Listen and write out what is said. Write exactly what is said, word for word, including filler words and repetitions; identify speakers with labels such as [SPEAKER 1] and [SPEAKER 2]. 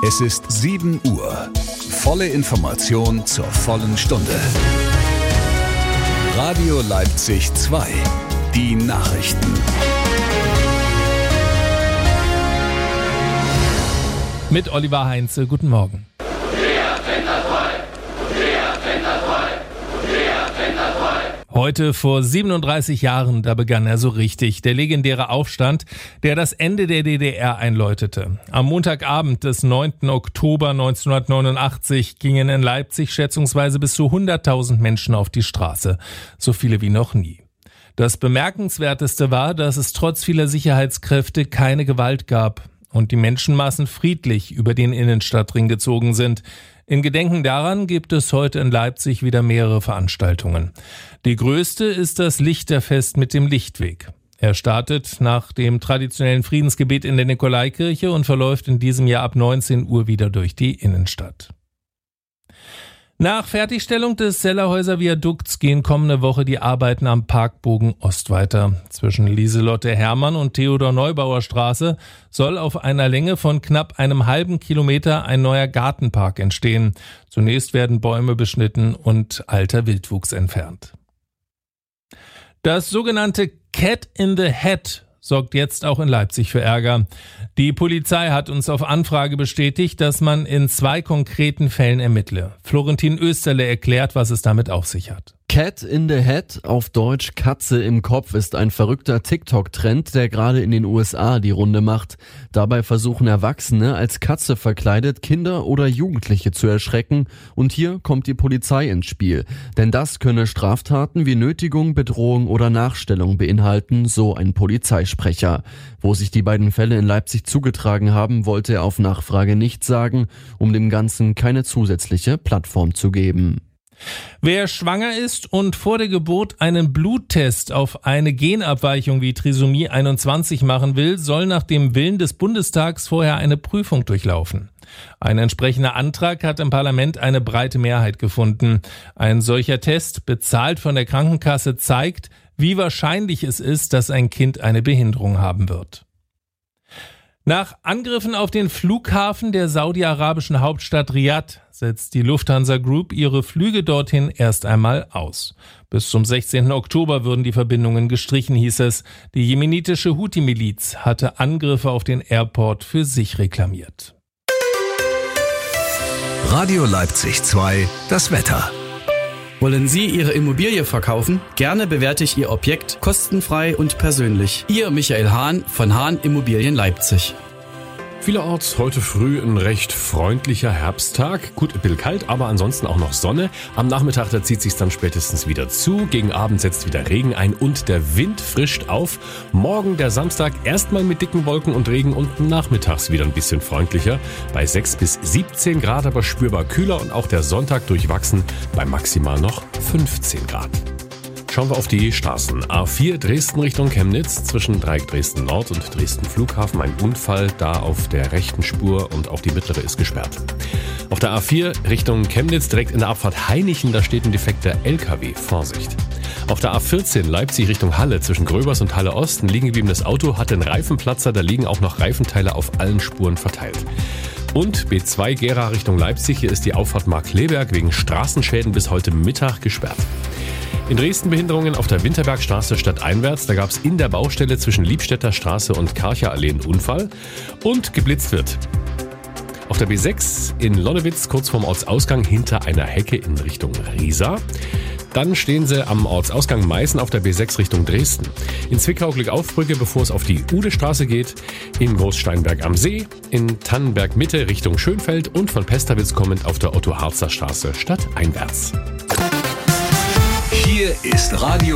[SPEAKER 1] Es ist sieben Uhr. Volle Information zur vollen Stunde. Radio Leipzig zwei. Die Nachrichten.
[SPEAKER 2] Mit Oliver Heinze, guten Morgen. Heute vor siebenunddreißig Jahren, da begann er so richtig, der legendäre Aufstand, der das Ende der D D R einläutete. Am Montagabend des neunten Oktober neunzehnhundertneunundachtzig gingen in Leipzig schätzungsweise bis zu hunderttausend Menschen auf die Straße, so viele wie noch nie. Das Bemerkenswerteste war, dass es trotz vieler Sicherheitskräfte keine Gewalt gab und die Menschenmassen friedlich über den Innenstadtring gezogen sind. In Gedenken daran gibt es heute in Leipzig wieder mehrere Veranstaltungen. Die größte ist das Lichterfest mit dem Lichtweg. Er startet nach dem traditionellen Friedensgebet in der Nikolaikirche und verläuft in diesem Jahr ab neunzehn Uhr wieder durch die Innenstadt. Nach Fertigstellung des Sellerhäuser Viadukts gehen kommende Woche die Arbeiten am Parkbogen Ost weiter. Zwischen Lieselotte Hermann und Theodor-Neubauer Straße soll auf einer Länge von knapp einem halben Kilometer ein neuer Gartenpark entstehen. Zunächst werden Bäume beschnitten und alter Wildwuchs entfernt. Das sogenannte Cat in the Hat sorgt jetzt auch in Leipzig für Ärger. Die Polizei hat uns auf Anfrage bestätigt, dass man in zwei konkreten Fällen ermittle. Florentin Österle erklärt, was es damit auf sich hat.
[SPEAKER 3] Cat in the Hat, auf Deutsch Katze im Kopf, ist ein verrückter TikTok-Trend, der gerade in den U S A die Runde macht. Dabei versuchen Erwachsene als Katze verkleidet Kinder oder Jugendliche zu erschrecken. Und hier kommt die Polizei ins Spiel. Denn das könne Straftaten wie Nötigung, Bedrohung oder Nachstellung beinhalten, so ein Polizeisprecher. Wo sich die beiden Fälle in Leipzig zugetragen haben, wollte er auf Nachfrage nichts sagen, um dem Ganzen keine zusätzliche Plattform zu geben.
[SPEAKER 2] Wer schwanger ist und vor der Geburt einen Bluttest auf eine Genabweichung wie Trisomie einundzwanzig machen will, soll nach dem Willen des Bundestags vorher eine Prüfung durchlaufen. Ein entsprechender Antrag hat im Parlament eine breite Mehrheit gefunden. Ein solcher Test, bezahlt von der Krankenkasse, zeigt, wie wahrscheinlich es ist, dass ein Kind eine Behinderung haben wird. Nach Angriffen auf den Flughafen der saudi-arabischen Hauptstadt Riad setzt die Lufthansa Group ihre Flüge dorthin erst einmal aus. Bis zum sechzehnten Oktober würden die Verbindungen gestrichen, hieß es. Die jemenitische Houthi-Miliz hatte Angriffe auf den Airport für sich reklamiert.
[SPEAKER 1] Radio Leipzig zwei, das Wetter.
[SPEAKER 4] Wollen Sie Ihre Immobilie verkaufen? Gerne bewerte ich Ihr Objekt kostenfrei und persönlich. Ihr Michael Hahn von Hahn Immobilien Leipzig.
[SPEAKER 5] Vielerorts heute früh ein recht freundlicher Herbsttag. Gut, ein bisschen kalt, aber ansonsten auch noch Sonne. Am Nachmittag, da zieht sich's dann spätestens wieder zu. Gegen Abend setzt wieder Regen ein und der Wind frischt auf. Morgen, der Samstag, erstmal mit dicken Wolken und Regen und nachmittags wieder ein bisschen freundlicher. Bei sechs bis siebzehn Grad, aber spürbar kühler und auch der Sonntag durchwachsen bei maximal noch fünfzehn Grad. Schauen wir auf die Straßen. A vier Dresden Richtung Chemnitz, zwischen Dreieck Dresden Nord und Dresden Flughafen. Ein Unfall da auf der rechten Spur und auch die mittlere ist gesperrt. Auf der A vier Richtung Chemnitz, direkt in der Abfahrt Hainichen, da steht ein defekter L K W. Vorsicht. Auf der A vierzehn Leipzig Richtung Halle, zwischen Gröbers und Halle Ost, ein liegen gebliebenes Auto hat den Reifenplatzer, da liegen auch noch Reifenteile auf allen Spuren verteilt. Und B zwei Gera Richtung Leipzig, hier ist die Auffahrt Markkleeberg wegen Straßenschäden bis heute Mittag gesperrt. In Dresden Behinderungen auf der Winterbergstraße stadteinwärts. Da gab es in der Baustelle zwischen Liebstädter Straße und Karcher-Allee einen Unfall und geblitzt wird. Auf der B sechs in Lonnewitz kurz vorm Ortsausgang hinter einer Hecke in Richtung Riesa. Dann stehen sie am Ortsausgang Meißen auf der B sechs Richtung Dresden. In Zwickau-Glückaufbrücke, bevor es auf die Udestraße geht. In Großsteinberg am See. In Tannenberg Mitte Richtung Schönfeld. Und von Pesterwitz kommend auf der Otto-Harzer Straße stadteinwärts.
[SPEAKER 1] Hier ist Radio